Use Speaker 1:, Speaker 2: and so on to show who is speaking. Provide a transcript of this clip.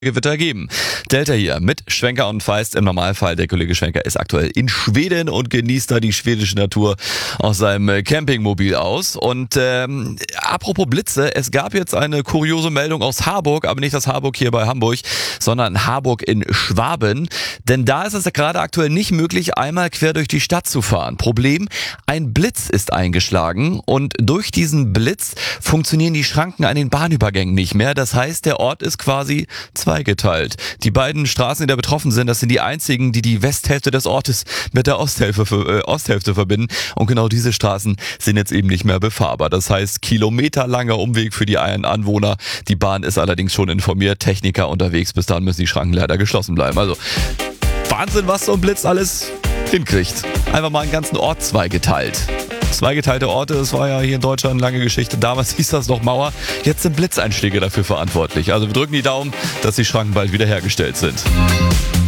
Speaker 1: Gewitter geben. Delta hier mit Schwenker und Feist im Normalfall. Der Kollege Schwenker ist aktuell in Schweden und genießt da die schwedische Natur aus seinem Campingmobil aus. Und apropos Blitze, es gab jetzt eine kuriose Meldung aus Harburg, aber nicht das Harburg hier bei Hamburg, sondern Harburg in Schwaben. Denn da ist es gerade aktuell nicht möglich, einmal quer durch die Stadt zu fahren. Problem, ein Blitz ist eingeschlagen und durch diesen Blitz funktionieren die Schranken an den Bahnübergängen nicht mehr. Das heißt, der Ort ist quasi zweigeteilt. Die beiden Straßen, die da betroffen sind, das sind die einzigen, die die Westhälfte des Ortes mit der Osthälfte verbinden. Und genau diese Straßen sind jetzt eben nicht mehr befahrbar. Das heißt, kilometerlanger Umweg für die Anwohner. Die Bahn ist allerdings schon informiert. Techniker unterwegs. Bis dahin müssen die Schranken leider geschlossen bleiben. Also Wahnsinn, was so ein Blitz alles hinkriegt. Einfach mal einen ganzen Ort zweigeteilt. Zweigeteilte Orte, das war ja hier in Deutschland eine lange Geschichte. Damals hieß das noch Mauer. Jetzt sind Blitzeinschläge dafür verantwortlich. Also wir drücken die Daumen, dass die Schranken bald wieder hergestellt sind.